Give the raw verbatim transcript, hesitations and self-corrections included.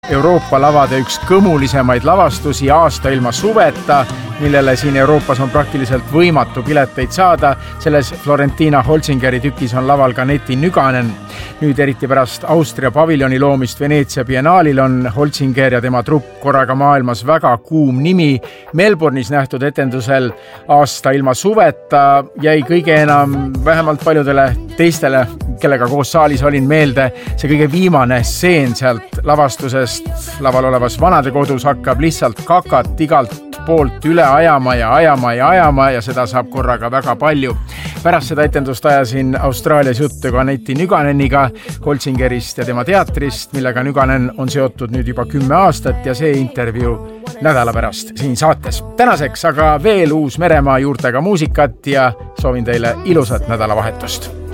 Euroopa lavade üks kõmulisemaid lavastusi Aasta ilma suveta, millele siin Euroopas on praktiliselt võimatu pileteid saada. Selles Florentina Holzingeri tükis on laval ka Neti Nüganen. Nüüd eriti pärast Austria paviljoni loomist Veneetsia biennaalil on Holzinger ja tema trupp korraga maailmas väga kuum nimi. Melbourne'is nähtud etendusel Aasta ilma suveta jäi kõige enam vähemalt paljudele teistele, kellega koos saalis olin meelde, see kõige viimane stseen sealt lavastusest. Laval olevas vanadekodus hakkab lihtsalt kakat igalt poolt üle ajama ja ajama ja ajama ja seda saab korraga väga palju. Pärast seda etendust ajasin Austraalias juttu ka Neti Nüganeniga Holzingerist ja tema teatrist, millega Nüganen on seotud nüüd juba kümme aastat ja see intervjuu nädala pärast siin saates. Tänaseks aga veel uus Meremaa juurtega muusikat ja soovin teile ilusat nädalavahetust.